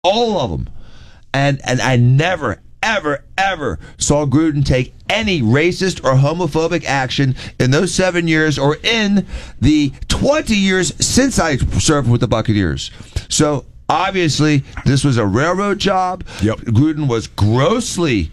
All of them. And I never, ever, ever saw Gruden take any racist or homophobic action in those 7 years or in the 20 years since I served with the Buccaneers. So, obviously, this was a railroad job. Yep. Gruden was grossly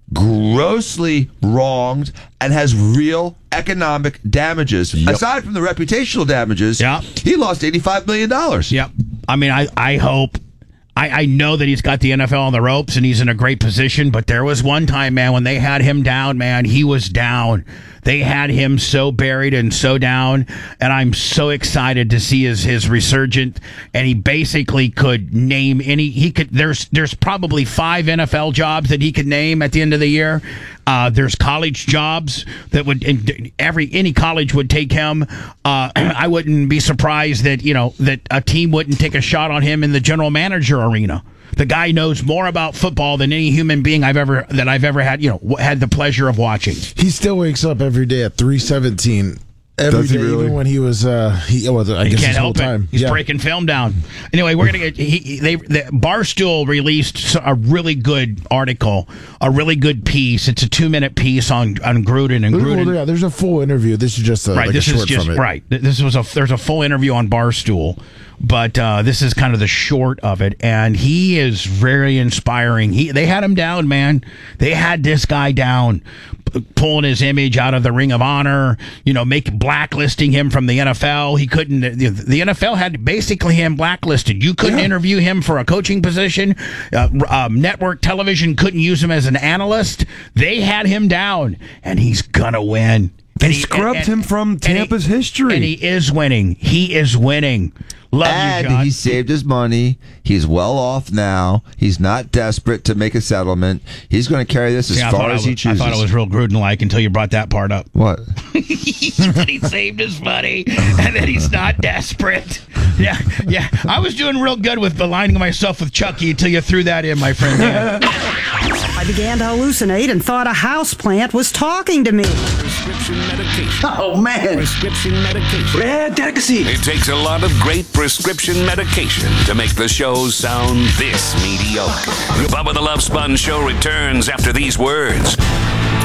wronged and has real economic damages. Yep. Aside from the reputational damages, Yep. he lost $85 million. Yep. I mean, I hope. I know that he's got the NFL on the ropes and he's in a great position, but there was one time, man, when they had him down, man, he was down. They had him so buried and so down, and I'm so excited to see his resurgent. And he basically could name any. He could. There's probably 5 NFL jobs that he could name at the end of the year. There's college jobs that would any college would take him. I wouldn't be surprised that that a team wouldn't take a shot on him in the general manager arena. The guy knows more about football than any human being I've ever had, had the pleasure of watching. He still wakes up every day at 3:17. Every day, really? even when he was, I guess He his can't whole help time. it. He's breaking film down. Anyway, we're gonna get. Barstool released a really good article, a really good piece. It's a 2-minute piece on Gruden and Gruden. Yeah, there's a full interview. This is just right. like This a is short just from it. right. There's a full interview on Barstool, but this is kind of the short of it, and he is very inspiring. They had him down, man. They had this guy down, pulling his image out of the Ring of Honor. Blacklisting him from the NFL. He couldn't. The NFL had basically him blacklisted. You couldn't interview him for a coaching position. Network television couldn't use him as an analyst. They had him down, and he's gonna win. They scrubbed him from Tampa's history. And he is winning. He is winning. Love And you, John. he saved his money. He's well off now. He's not desperate to make a settlement. He's going to carry this as far as he chooses. I thought it was real Gruden-like until you brought that part up. What? That he saved his money and that he's not desperate. Yeah. I was doing real good with aligning myself with Chucky until you threw that in, my friend. Yeah. I began to hallucinate and thought a houseplant was talking to me. Prescription medication. Oh, man. Prescription medication. Rare delicacy. It takes a lot of great prescription medication to make the shows sound this mediocre. The Bubba the Love Sponge Show returns after these words.